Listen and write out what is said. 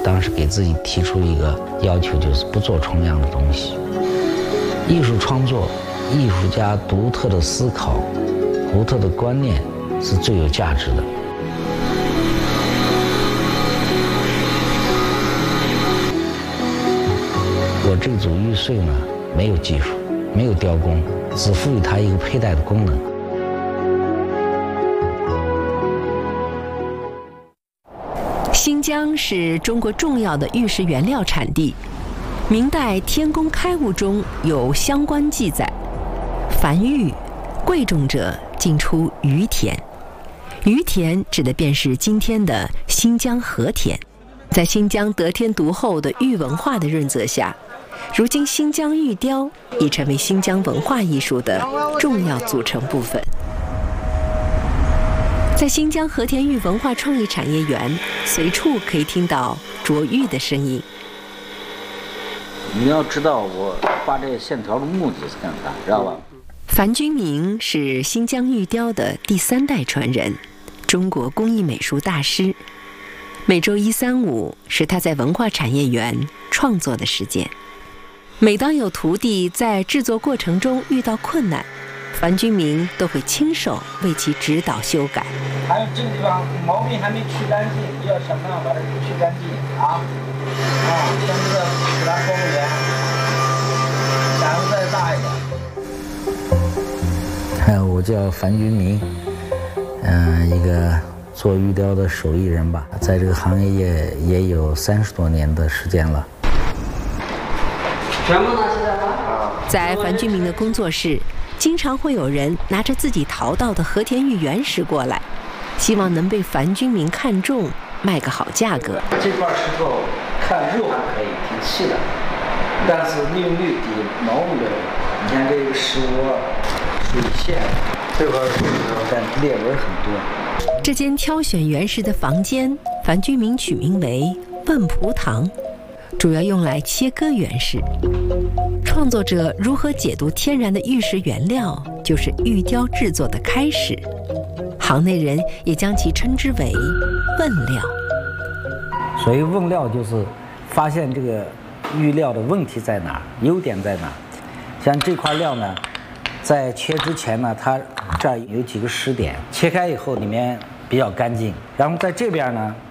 当时给自己提出一个要求，就是不做重样的东西。艺术创作，艺术家独特的思考、独特的观念是最有价值的。我这组玉穗呢，没有技术，没有雕工，只赋予它一个佩戴的功能。 新疆是中国重要的玉石原料产地。明代《天工开物》中有相关记载：凡玉，贵重者尽出于田。于田指的便是今天的新疆和田。在新疆得天独厚的玉文化的润泽下，如今新疆玉雕已成为新疆文化艺术的重要组成部分。在新疆和田玉文化创意产业园，随处可以听到琢玉的声音。 你要知道，我画这些线条的目的是干啥，知道吧？ 樊君明是新疆玉雕的第3代传人，中国工艺美术大师。每周1、3、5是他在文化产业园创作的时间。每当有徒弟在制作过程中遇到困难，樊君明都会亲手为其指导修改。 还有这个地方毛病还没去干净，你要想办法把它去干净啊！像这个给它包圆，胆子再大一点。我叫樊君明，一个做玉雕的手艺人吧，在这个行业也有30多年的时间了。全部拿起来吗？ 在樊君明的工作室，经常会有人拿着自己淘到的和田玉原石过来，希望能被樊君明看中，卖个好价格。 这块石头看肉还可以，挺细的，但是利用率比毛物的。你看这个石窝、水线，这块但裂纹很多。 这间挑选原石的房间，樊君明取名为问蒲堂，主要用来切割原石。创作者如何解读天然的玉石原料，就是玉雕制作的开始。行内人也将其称之为问料。 所谓问料，就是发现这个玉料的问题在哪儿，优点在哪儿。像这块料呢，在切之前呢，它这儿有几个湿点，切开以后里面比较干净。然后在这边呢，